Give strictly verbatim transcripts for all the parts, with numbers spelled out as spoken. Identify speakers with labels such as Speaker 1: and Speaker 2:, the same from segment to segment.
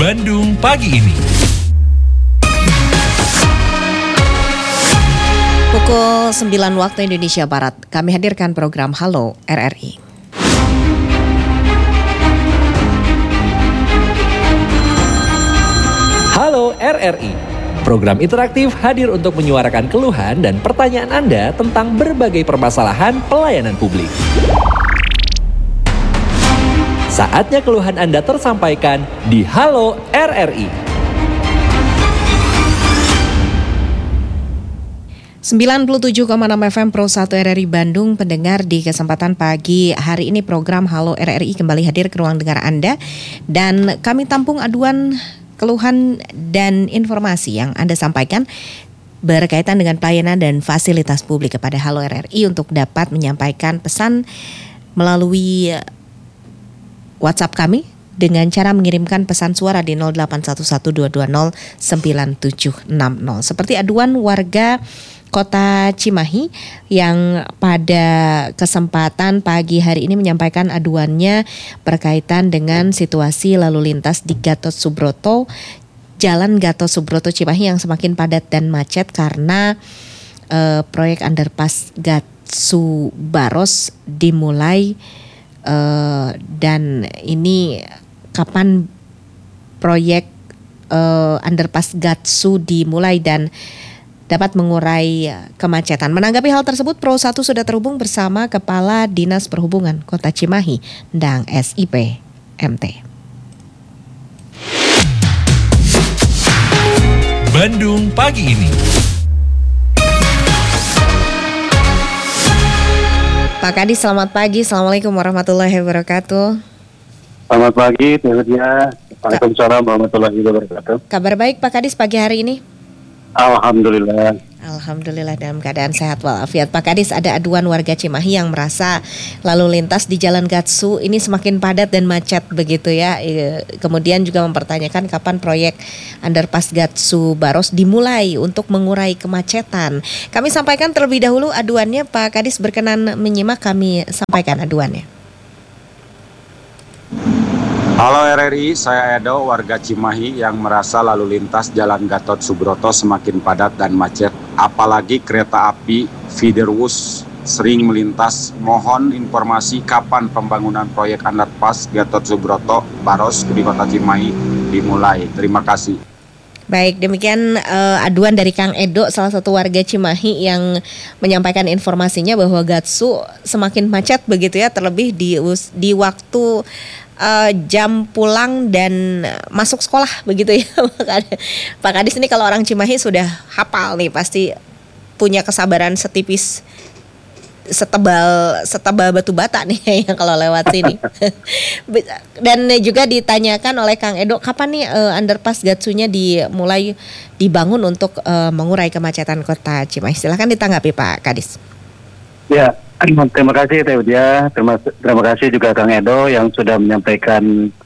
Speaker 1: Bandung pagi ini.
Speaker 2: Pukul sembilan waktu Indonesia Barat, kami hadirkan program Halo R R I.
Speaker 3: Halo R R I, program interaktif hadir untuk menyuarakan keluhan dan pertanyaan Anda tentang berbagai permasalahan pelayanan publik. Saatnya keluhan Anda tersampaikan di Halo R R I.
Speaker 2: sembilan puluh tujuh koma enam F M Pro satu R R I Bandung, pendengar, di kesempatan pagi hari ini program Halo R R I kembali hadir ke ruang dengar Anda dan kami tampung aduan, keluhan dan informasi yang Anda sampaikan berkaitan dengan pelayanan dan fasilitas publik kepada Halo R R I untuk dapat menyampaikan pesan melalui WhatsApp kami dengan cara mengirimkan pesan suara di nol delapan satu satu dua dua nol sembilan tujuh enam nol. Seperti aduan warga Kota Cimahi yang pada kesempatan pagi hari ini menyampaikan aduannya berkaitan dengan situasi lalu lintas di Gatot Subroto, Jalan Gatot Subroto Cimahi yang semakin padat dan macet karena uh, proyek underpass Gatsu Baros dimulai, uh, dan ini kapan proyek uh, underpass Gatsu dimulai dan dapat mengurai kemacetan. Menanggapi hal tersebut, Pro satu sudah terhubung bersama Kepala Dinas Perhubungan Kota Cimahi, Ndang S I P M T.
Speaker 1: Bandung pagi ini.
Speaker 2: Pak Kadis, selamat pagi. Assalamualaikum warahmatullahi wabarakatuh.
Speaker 4: Selamat pagi, Tehudia. Waalaikumsalam warahmatullahi wabarakatuh.
Speaker 2: Kabar baik Pak Kadis pagi hari ini?
Speaker 4: Alhamdulillah.
Speaker 2: Alhamdulillah dalam keadaan sehat walafiat. Pak Kadis, ada aduan warga Cimahi yang merasa lalu lintas di Jalan Gatsu ini semakin padat dan macet begitu ya. Kemudian juga mempertanyakan kapan proyek underpass Gatsu Baros dimulai untuk mengurai kemacetan. Kami sampaikan terlebih dahulu aduannya. Pak Kadis berkenan menyimak, kami sampaikan aduannya.
Speaker 5: Halo R R I, saya Edo, warga Cimahi yang merasa lalu lintas Jalan Gatot Subroto semakin padat dan macet. Apalagi kereta api Fiderwus sering melintas. Mohon informasi kapan pembangunan proyek underpass Gatot Subroto Baros di Kota Cimahi dimulai. Terima kasih.
Speaker 2: Baik, demikian uh, aduan dari Kang Edo, salah satu warga Cimahi yang menyampaikan informasinya bahwa Gatsu semakin macet begitu ya, terlebih di di waktu Uh, jam pulang dan masuk sekolah begitu ya Pak Kadis. Ini kalau orang Cimahi sudah hafal nih, pasti punya kesabaran setipis setebal setebal batu bata nih yang kalau lewat sini. Dan juga ditanyakan oleh Kang Edo, kapan nih uh, underpass Gatsunya dimulai dibangun untuk uh, mengurai kemacetan Kota Cimahi. Silakan ditanggapi Pak Kadis.
Speaker 4: Ya, terima kasih Tehudia, terima, terima kasih juga Kang Edo yang sudah menyampaikan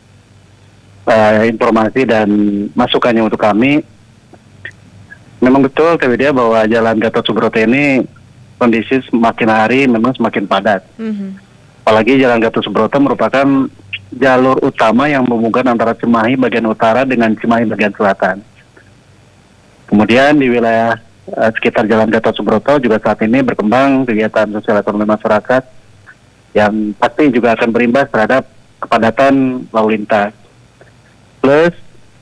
Speaker 4: uh, informasi dan masukannya untuk kami. Memang betul Tehudia bahwa Jalan Gatot Subroto ini kondisi semakin hari memang semakin padat. Mm-hmm. Apalagi Jalan Gatot Subroto merupakan jalur utama yang menghubungkan antara Cimahi bagian utara dengan Cimahi bagian selatan. Kemudian di wilayah Uh, sekitar Jalan Gatot Subroto juga saat ini berkembang kegiatan sosial ekonomi masyarakat yang pasti juga akan berimbas terhadap kepadatan lalu lintas. Plus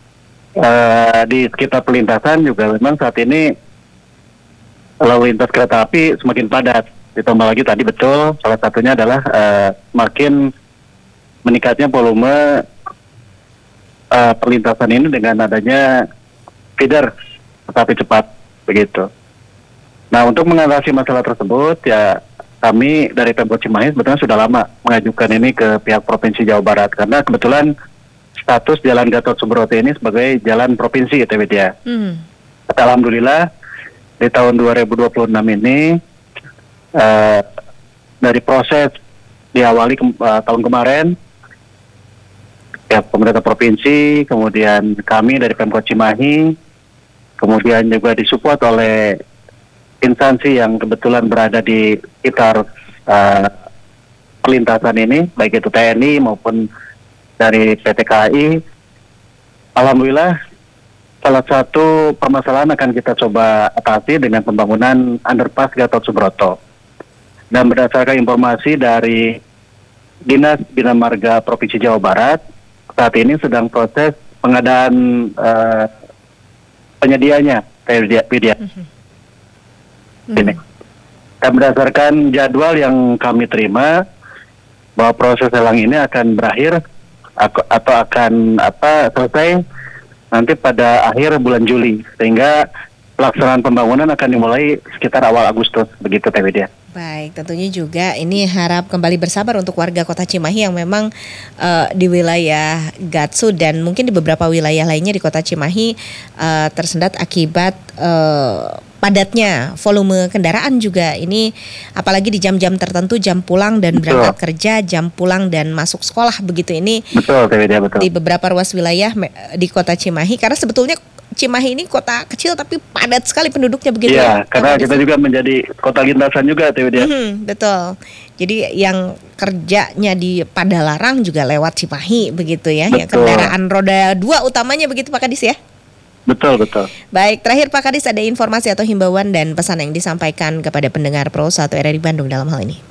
Speaker 4: uh, di sekitar perlintasan juga memang saat ini lalu lintas kereta api semakin padat. Ditambah lagi tadi betul salah satunya adalah uh, semakin meningkatnya volume uh, perlintasan ini dengan adanya feeder kereta api cepat. Begitu. Nah, untuk mengatasi masalah tersebut, ya kami dari Pemkot Cimahi sebetulnya sudah lama mengajukan ini ke pihak Provinsi Jawa Barat karena kebetulan status Jalan Gatot Subroto ini sebagai jalan provinsi, T W D A. Hmm. Alhamdulillah di tahun dua ribu dua puluh enam ini uh, dari proses diawali ke, uh, tahun kemarin, ya pemerintah provinsi, kemudian kami dari Pemkot Cimahi, kemudian juga disupport oleh instansi yang kebetulan berada di sekitar uh, perlintasan ini, baik itu T N I maupun dari P T K A I. Alhamdulillah, salah satu permasalahan akan kita coba atasi dengan pembangunan underpass Gatot Subroto. Dan berdasarkan informasi dari Dinas Bina Marga Provinsi Jawa Barat, saat ini sedang proses pengadaan uh, penyedianya, Widya. Mm-hmm. Ini. Dan berdasarkan jadwal yang kami terima, bahwa proses lelang ini akan berakhir atau akan apa selesai nanti pada akhir bulan Juli, sehingga pelaksanaan pembangunan akan dimulai sekitar awal Agustus, begitu Teh Widya.
Speaker 2: Baik, tentunya juga ini harap kembali bersabar untuk warga Kota Cimahi yang memang uh, di wilayah Gatsu dan mungkin di beberapa wilayah lainnya di Kota Cimahi uh, tersendat akibat uh, padatnya volume kendaraan juga ini, apalagi di jam-jam tertentu, jam pulang dan
Speaker 4: betul.
Speaker 2: Berangkat kerja, jam pulang dan masuk sekolah begitu ini.
Speaker 4: Betul, Teh, betul.
Speaker 2: Di beberapa ruas wilayah di Kota Cimahi, karena sebetulnya Cimahi ini kota kecil tapi padat sekali penduduknya begitu.
Speaker 4: Iya, karena kita juga menjadi kota lintasan juga, Teh.
Speaker 2: Hmm, betul. Jadi yang kerjanya di Padalarang juga lewat Cimahi begitu ya. Ya kendaraan roda dua utamanya begitu Pak Kadis ya.
Speaker 4: Betul, betul.
Speaker 2: Baik, terakhir Pak Kadis, ada informasi atau himbauan dan pesan yang disampaikan kepada pendengar Pro satu R R I Bandung dalam hal ini?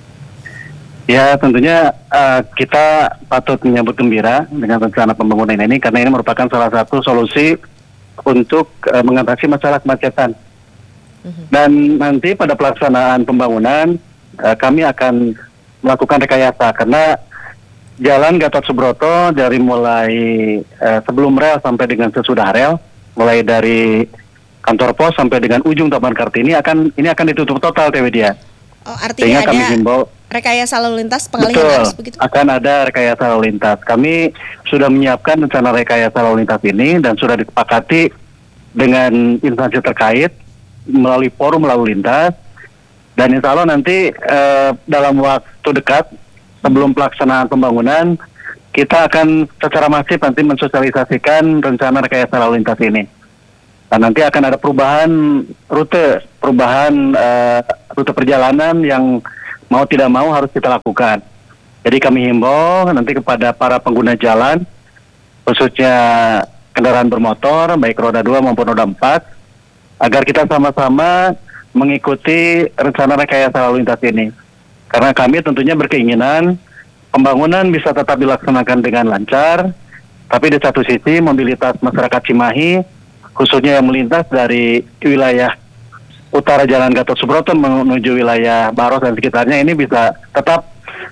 Speaker 4: Ya, tentunya uh, kita patut menyambut gembira dengan rencana pembangunan ini karena ini merupakan salah satu solusi untuk uh, mengatasi masalah kemacetan. Uh-huh. Dan nanti pada pelaksanaan pembangunan uh, kami akan melakukan rekayasa karena Jalan Gatot Subroto dari mulai uh, sebelum rel sampai dengan sesudah rel, mulai dari kantor pos sampai dengan ujung Taman Kartini akan ini akan ditutup total, Teh Widya.
Speaker 2: Oh, artinya ada
Speaker 4: himbau,
Speaker 2: rekayasa lalu lintas, pengalihan arus begitu?
Speaker 4: Akan ada rekayasa lalu lintas. Kami sudah menyiapkan rencana rekayasa lalu lintas ini dan sudah disepakati dengan instansi terkait melalui forum lalu lintas, dan insya Allah nanti uh, dalam waktu dekat sebelum pelaksanaan pembangunan, kita akan secara masif nanti mensosialisasikan rencana rekayasa lalu lintas ini. Dan nanti akan ada perubahan rute, perubahan uh, rute perjalanan yang mau tidak mau harus kita lakukan. Jadi kami himbau nanti kepada para pengguna jalan, khususnya kendaraan bermotor, baik roda dua maupun roda empat, agar kita sama-sama mengikuti rencana rekayasa lalu lintas ini. Karena kami tentunya berkeinginan pembangunan bisa tetap dilaksanakan dengan lancar, tapi di satu sisi mobilitas masyarakat Cimahi, khususnya yang melintas dari wilayah utara Jalan Gatot Subroto menuju wilayah Baros dan sekitarnya ini bisa tetap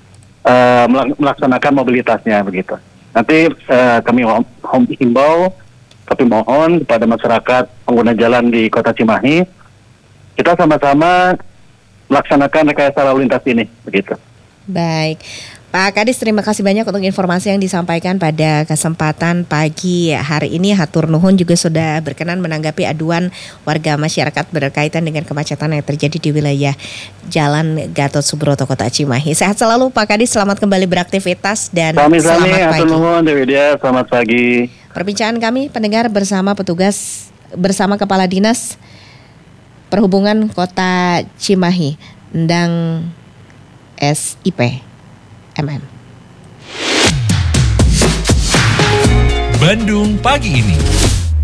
Speaker 4: uh, melaksanakan mobilitasnya begitu. Nanti uh, kami himbau, tapi mohon kepada masyarakat pengguna jalan di Kota Cimahi, kita sama-sama melaksanakan rekayasa lalu lintas ini begitu.
Speaker 2: Baik. Pak Kadis, terima kasih banyak untuk informasi yang disampaikan pada kesempatan pagi hari ini. Hatur nuhun juga sudah berkenan menanggapi aduan warga masyarakat berkaitan dengan kemacetan yang terjadi di wilayah Jalan Gatot Subroto Kota Cimahi. Sehat selalu Pak Kadis, selamat kembali beraktivitas dan
Speaker 4: Sami-sami,
Speaker 2: selamat pagi.
Speaker 4: hatur nuhun Widya, selamat pagi.
Speaker 2: Perbincangan kami pendengar bersama petugas bersama Kepala Dinas Perhubungan Kota Cimahi, Endang S I P M M.
Speaker 1: Bandung pagi ini.